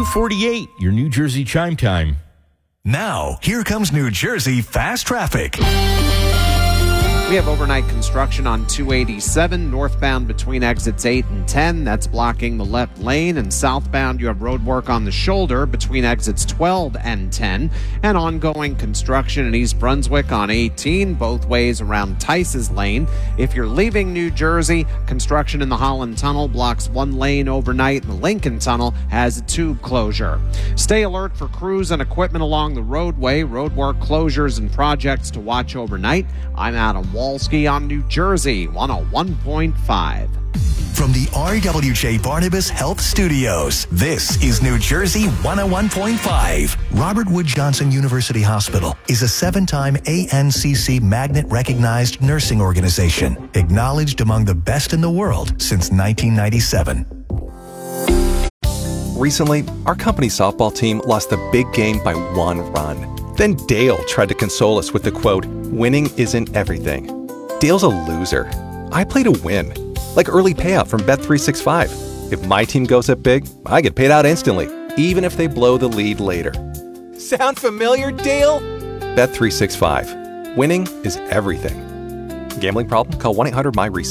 2:48, your New Jersey chime time. Now, here comes New Jersey Fast Traffic. We have overnight construction on 287 northbound between exits 8 and 10. That's blocking the left lane. And southbound, you have road work on the shoulder between exits 12 and 10. And ongoing construction in East Brunswick on 18, both ways around Tice's Lane. If you're leaving New Jersey, construction in the Holland Tunnel blocks one lane overnight, and the Lincoln Tunnel has a tube closure. Stay alert for crews and equipment along the roadway, roadwork closures and projects to watch overnight. I'm Adam Walski on New Jersey 101.5. From the RWJ Barnabas Health Studios, this is New Jersey 101.5. Robert Wood Johnson University Hospital is a 7-time ANCC Magnet-recognized nursing organization, acknowledged among the best in the world since 1997. Recently, our company softball team lost the big game by 1 run. Then Dale tried to console us with the quote, "Winning isn't everything." Dale's a loser. I play to win, like early payout from Bet365. If my team goes up big, I get paid out instantly, even if they blow the lead later. Sound familiar, Dale? Bet365. Winning is everything. Gambling problem? Call 1-800-MY-RESET.